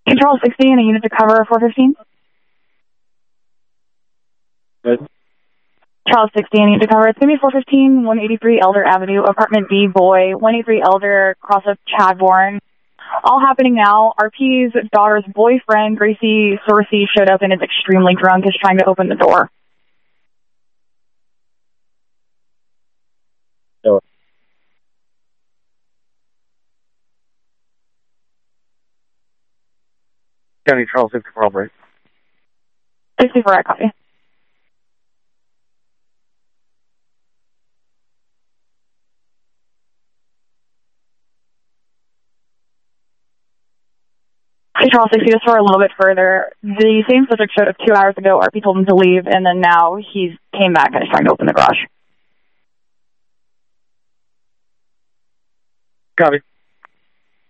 Control 60 and a unit to cover 415. Good. Charles 60 and a unit to cover. It's going to be 415, 183 Elder Avenue, apartment B, boy, 183 Elder, cross of Chadbourne. All happening now. RP's daughter's boyfriend, Gracie Sorsey, showed up and is extremely drunk, is trying to open the door. No. County Charles 64 break. 64, I copy. Hey, Charles 60, just for a little bit further. The same subject showed up 2 hours ago. RP told him to leave, and then now he's came back and is trying to open the garage. Copy.